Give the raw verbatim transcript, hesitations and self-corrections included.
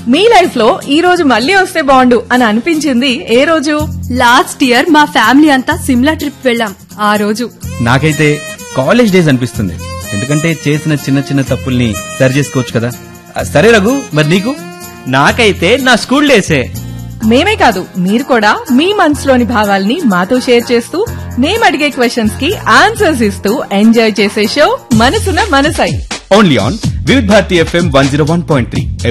మీ life లో ఈ రోజు మళ్ళీ వస్తే బాగుండు అని అనిపించింది ఏ రోజు? లాస్ట్ ఇయర్ మా ఫ్యామిలీ అంతా సిమ్లా ట్రిప్ వెళ్ళాం. ఆ రోజు నాకైతే కాలేజ్ డేస్ అనిపిస్తుంది. ఎందుకంటే చేసిన చిన్న చిన్న తప్పుల్ని సరి చేసుకోవచ్చు కదా. సరే రఘు, మరి నీకు? నాకైతే నా స్కూల్ డేసే. మేమే కాదు, మీరు కూడా మీ మనసులోని భావాల్ని మాతో షేర్ చేస్తూ మేము అడిగే క్వశ్చన్స్ కి ఆన్సర్స్ ఇస్తూ ఎంజాయ్ చేసే షో మనసున మనసై. Only on Vividh Bharati FM one zero one point three